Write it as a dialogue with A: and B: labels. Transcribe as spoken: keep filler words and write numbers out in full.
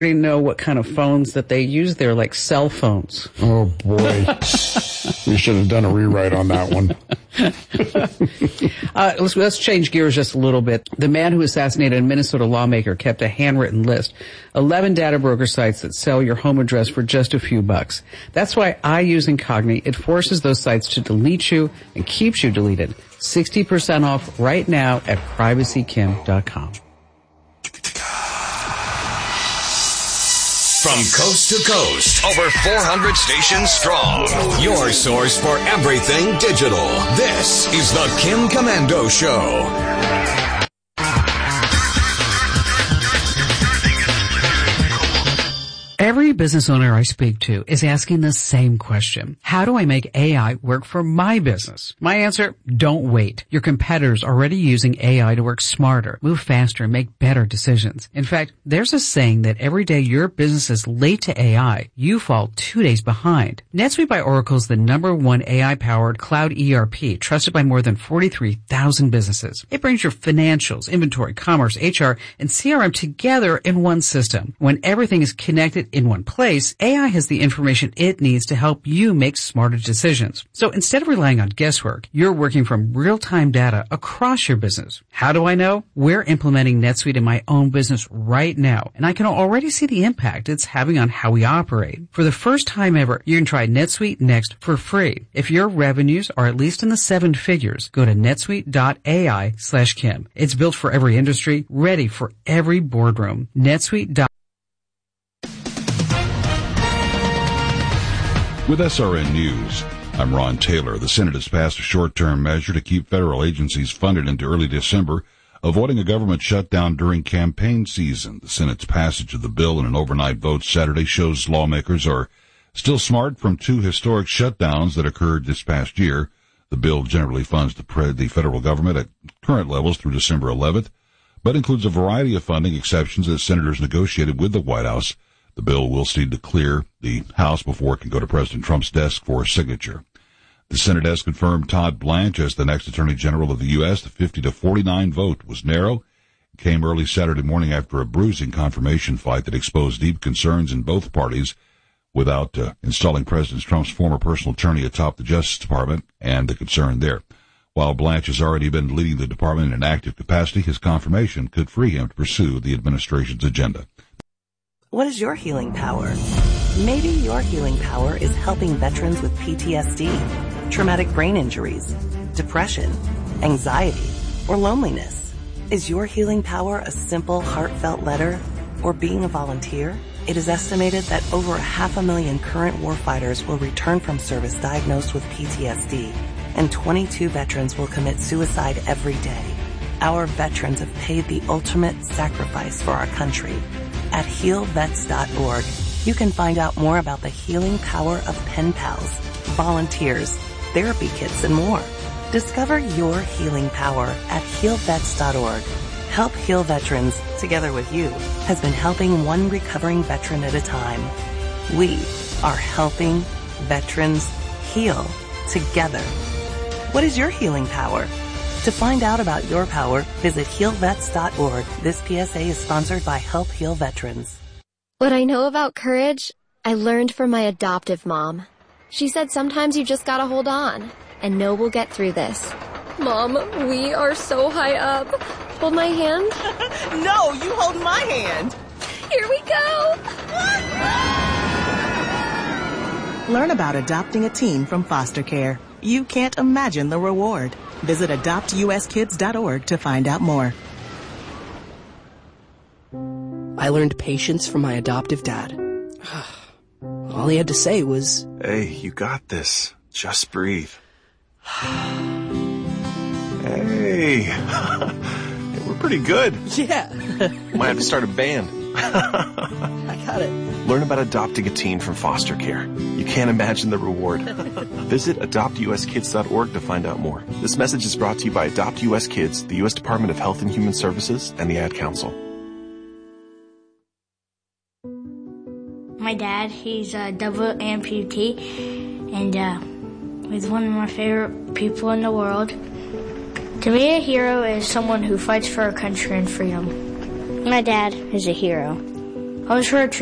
A: already know what kind of phones that they use there, like cell phones.
B: Oh, boy. We should have done a rewrite on that one.
A: uh, let's, let's change gears just a little bit. The man who assassinated a Minnesota lawmaker kept a handwritten list. eleven data broker sites that sell your home address for just a few bucks. That's why I use Incogni. It forces those sites to delete you and keeps you deleted. sixty percent off right now at privacy kim dot com.
C: From coast to coast, over four hundred stations strong. Your source for everything digital. This is the Kim Komando Show.
A: Every business owner I speak to is asking the same question. How do I make A I work for my business? My answer, don't wait. Your competitors are already using A I to work smarter, move faster, and make better decisions. In fact, there's a saying that every day your business is late to A I, you fall two days behind. NetSuite by Oracle is the number one A I-powered cloud E R P, trusted by more than forty-three thousand businesses. It brings your financials, inventory, commerce, H R, and C R M together in one system. When everything is connected in one place, A I has the information it needs to help you make smarter decisions. So instead of relying on guesswork, you're working from real-time data across your business. How do I know? We're implementing NetSuite in my own business right now, and I can already see the impact it's having on how we operate. For the first time ever, you can try NetSuite Next for free. If your revenues are at least in the seven figures, go to netsuite.ai slash Kim. It's built for every industry, ready for every boardroom. netsuite.
D: With S R N News, I'm Ron Taylor. The Senate has passed a short-term measure to keep federal agencies funded into early December, avoiding a government shutdown during campaign season. The Senate's passage of the bill in an overnight vote Saturday shows lawmakers are still smart from two historic shutdowns that occurred this past year. The bill generally funds the, pre- the federal government at current levels through December eleventh, but includes a variety of funding exceptions that senators negotiated with the White House. The bill will need to clear the House before it can go to President Trump's desk for signature. The Senate has confirmed Todd Blanche as the next Attorney General of the U S The fifty to forty-nine vote was narrow. It came early Saturday morning after a bruising confirmation fight that exposed deep concerns in both parties without uh, installing President Trump's former personal attorney atop the Justice Department and the concern there. While Blanche has already been leading the department in an active capacity, his confirmation could free him to pursue the administration's agenda.
E: What is your healing power? Maybe your healing power is helping veterans with P T S D, traumatic brain injuries, depression, anxiety, or loneliness. Is your healing power a simple, heartfelt letter or being a volunteer? It is estimated that over half a million current warfighters will return from service diagnosed with P T S D, and twenty-two veterans will commit suicide every day. Our veterans have paid the ultimate sacrifice for our country. At heal vets dot org, you can find out more about the healing power of pen pals, volunteers, therapy kits, and more. Discover your healing power at heal vets dot org. Help Heal Veterans, together with you, has been helping one recovering veteran at a time. We are helping veterans heal together. What is your healing power? To find out about your power, visit heal vets dot org. This P S A is sponsored by Help Heal Veterans.
F: What I know about courage, I learned from my adoptive mom. She said sometimes you just gotta hold on and know we'll get through this. Mom, we are so high up. Hold my hand.
G: No, you hold my hand.
F: Here we go.
G: Learn about adopting a teen from foster care. You can't imagine the reward. Visit adopt u s kids dot org to find out more.
H: I learned patience from my adoptive dad. All he had to say was,
I: "Hey, you got this. Just breathe." Hey, we're pretty good.
H: Yeah.
I: Might have to start a band.
H: I got it.
I: Learn about adopting a teen from foster care. You can't imagine the reward. Visit adopt u s kids dot org to find out more. This message is brought to you by Adopt U S Kids, the U S Department of Health and Human Services, and the Ad Council.
J: My dad, he's a double amputee, and uh, he's one of my favorite people in the world. To me, a hero is someone who fights for our country and freedom.
K: My dad is a hero.
J: I was for a